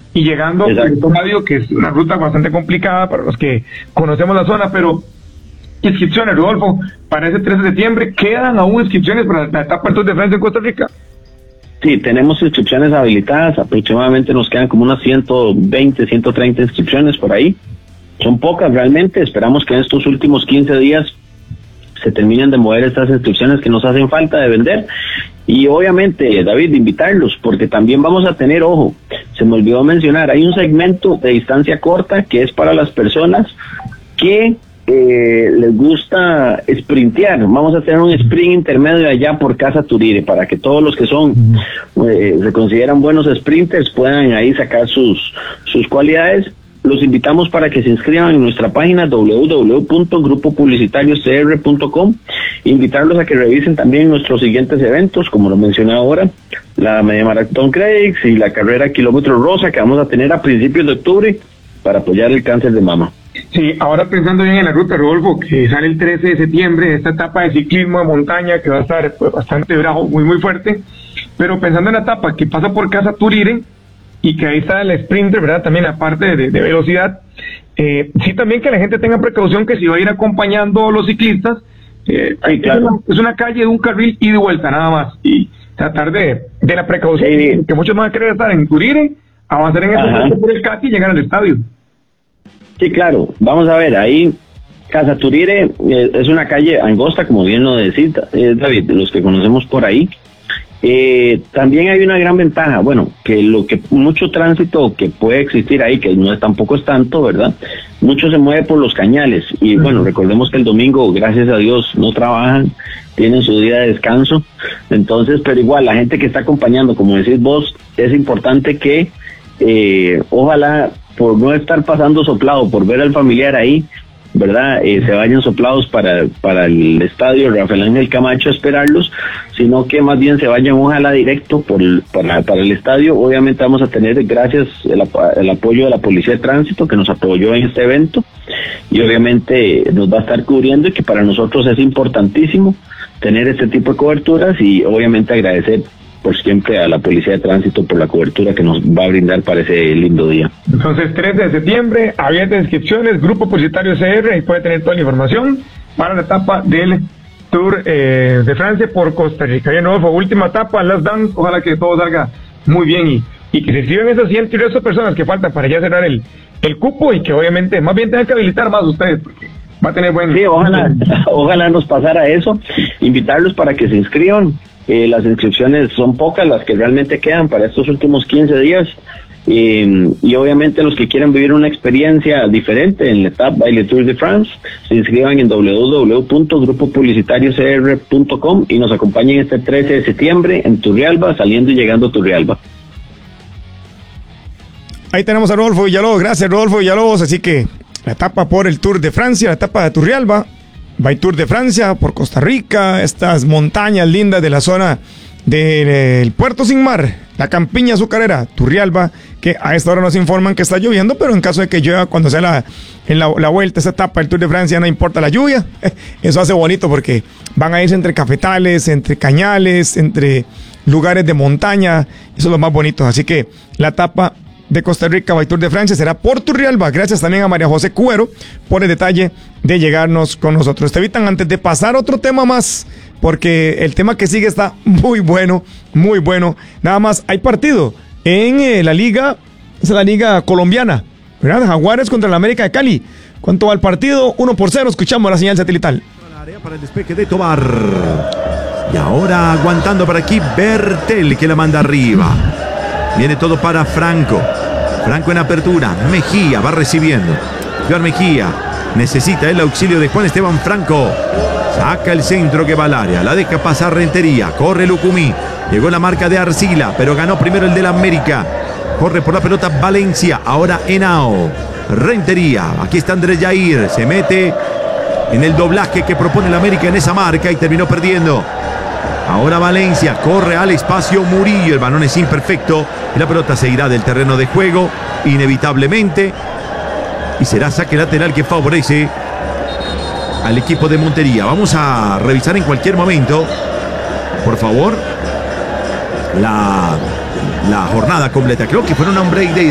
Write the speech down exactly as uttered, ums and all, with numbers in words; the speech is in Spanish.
y llegando al estadio, que es una ruta bastante complicada para los que conocemos la zona, pero inscripciones, Rodolfo, para ese tres de septiembre, ¿quedan aún inscripciones para la etapa del Tour de Francia en Costa Rica? Sí, tenemos inscripciones habilitadas, aproximadamente nos quedan como unas ciento veinte, ciento treinta inscripciones por ahí. Son pocas realmente, esperamos que en estos últimos quince días se terminen de mover estas inscripciones que nos hacen falta de vender. Y obviamente, David, invitarlos, porque también vamos a tener, ojo, se me olvidó mencionar, hay un segmento de distancia corta que es para las personas que eh, les gusta sprintear. Vamos a tener un sprint intermedio allá por Casa Turire, para que todos los que son, eh, se consideran buenos sprinters, puedan ahí sacar sus, sus cualidades. Los invitamos para que se inscriban en nuestra página doble u doble u doble u punto grupo publicitario c r punto com. Invitarlos a que revisen también nuestros siguientes eventos, como lo mencioné ahora, la Media Maratón Credix y la carrera Kilómetro Rosa, que vamos a tener a principios de octubre para apoyar el cáncer de mama. Sí, ahora pensando bien en la ruta, Rodolfo, que sale el trece de septiembre, esta etapa de ciclismo de montaña que va a estar pues, bastante bravo, muy muy fuerte, pero pensando en la etapa que pasa por Casa Turire, y que ahí está el sprinter, ¿verdad? También aparte de, de velocidad, eh, sí también que la gente tenga precaución que si va a ir acompañando a los ciclistas, eh, sí, claro. es, una, es una calle de un carril y de vuelta nada más, y tratar de, de la precaución, sí. que muchos van a querer estar en Turire, avanzar en ese por el C A T y llegar al estadio. Sí, claro, vamos a ver, ahí Casa Turire eh, es una calle angosta, como bien lo decís, eh, David, los que conocemos por ahí. Eh, también hay una gran ventaja, bueno, que lo que mucho tránsito que puede existir ahí, que no es tampoco es tanto, ¿verdad? Mucho se mueve por los cañales y bueno, recordemos que el domingo, gracias a Dios, no trabajan, tienen su día de descanso, entonces, pero igual, la gente que está acompañando, como decís vos, es importante que eh, ojalá, por no estar pasando soplado, por ver al familiar ahí, ¿verdad? Eh, se vayan soplados para, para el estadio Rafael Ángel Camacho a esperarlos, sino que más bien se vayan ojalá directo por el, para, para el estadio. Obviamente vamos a tener, gracias, el, el apoyo de la Policía de Tránsito que nos apoyó en este evento y obviamente nos va a estar cubriendo y que para nosotros es importantísimo tener este tipo de coberturas y obviamente agradecer por siempre a la Policía de Tránsito por la cobertura que nos va a brindar para ese lindo día. Entonces, trece de septiembre, abierta de inscripciones, Grupo Publicitario C R, y puede tener toda la información para la etapa del Tour eh, de Francia por Costa Rica. Bien, Rodolfo, última etapa, Last Dance, ojalá que todo salga muy bien y, y que se inscriban esas ciento y ocho personas que faltan para ya cerrar el, el cupo y que obviamente más bien tengan que habilitar más ustedes, porque va a tener buen... Sí, ojalá, ojalá nos pasara eso, invitarlos para que se inscriban. Eh, las inscripciones son pocas las que realmente quedan para estos últimos quince días eh, y obviamente los que quieran vivir una experiencia diferente en la etapa del Tour de France se inscriban en doble u doble u doble u punto grupo publicitario c r punto com y nos acompañen este trece de septiembre en Turrialba, saliendo y llegando a Turrialba. Ahí tenemos a Rodolfo Villalobos, gracias Rodolfo Villalobos, así que la etapa por el Tour de Francia, la etapa de Turrialba, va Tour de Francia por Costa Rica, estas montañas lindas de la zona del Puerto Sin Mar, la campiña azucarera, Turrialba, que a esta hora nos informan que está lloviendo, pero en caso de que llueva cuando sea la, en la, la vuelta, esa etapa del Tour de Francia, no importa la lluvia, eso hace bonito porque van a irse entre cafetales, entre cañales, entre lugares de montaña, eso es lo más bonito, así que la etapa de Costa Rica by Tour de Francia será por Turrialba. Gracias también a María José Cuero por el detalle de llegarnos con nosotros. Te evitan antes de pasar otro tema más, porque el tema que sigue está muy bueno, muy bueno. Nada más, hay partido en eh, la liga, es la liga colombiana, ¿verdad? Jaguares contra el América de Cali. ¿Cuánto va el partido? Uno por cero, escuchamos la señal satelital. La área para el despeje de Tobar. Y ahora aguantando para aquí Bertel, que la manda arriba. Viene todo para Franco. Franco en apertura. Mejía va recibiendo. Joan Mejía necesita el auxilio de Juan Esteban Franco. Saca el centro que va al área. La deja pasar Rentería. Corre Lucumí. Llegó la marca de Arcila, pero ganó primero el del América. Corre por la pelota Valencia. Ahora Henao. Rentería. Aquí está Andrés Yair. Se mete en el doblaje que propone el América en esa marca y terminó perdiendo. Ahora Valencia, corre al espacio Murillo, el balón es imperfecto y la pelota se irá del terreno de juego inevitablemente y será saque lateral que favorece al equipo de Montería. Vamos a revisar en cualquier momento, por favor, la, la jornada completa. Creo que fueron un break de